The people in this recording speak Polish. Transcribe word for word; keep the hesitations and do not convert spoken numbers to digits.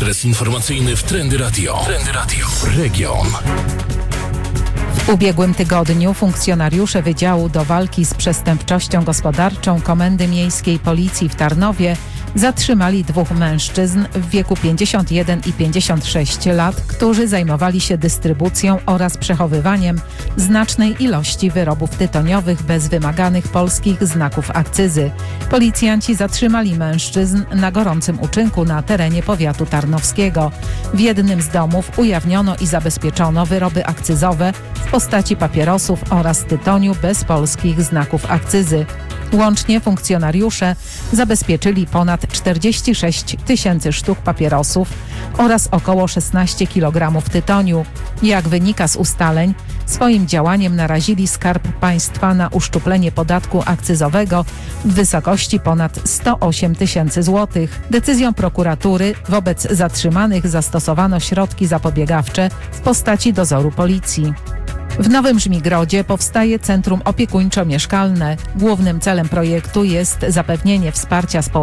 Adres informacyjny w Trendy Radio. Trendy Radio. Region. W ubiegłym tygodniu funkcjonariusze Wydziału do Walki z Przestępczością Gospodarczą Komendy Miejskiej Policji w Tarnowie zatrzymali dwóch mężczyzn w wieku pięćdziesiąt jeden i pięćdziesiąt sześć lat, którzy zajmowali się dystrybucją oraz przechowywaniem znacznej ilości wyrobów tytoniowych bez wymaganych polskich znaków akcyzy. Policjanci zatrzymali mężczyzn na gorącym uczynku na terenie powiatu tarnowskiego. W jednym z domów ujawniono i zabezpieczono wyroby akcyzowe w postaci papierosów oraz tytoniu bez polskich znaków akcyzy. Łącznie funkcjonariusze zabezpieczyli ponad czterdzieści sześć tysięcy sztuk papierosów oraz około szesnaście kilogramów tytoniu. Jak wynika z ustaleń, swoim działaniem narazili Skarb Państwa na uszczuplenie podatku akcyzowego w wysokości ponad sto osiem tysięcy złotych. Decyzją prokuratury wobec zatrzymanych zastosowano środki zapobiegawcze w postaci dozoru policji. W Nowym Żmigrodzie powstaje Centrum Opiekuńczo-Mieszkalne. Głównym celem projektu jest zapewnienie wsparcia społecznego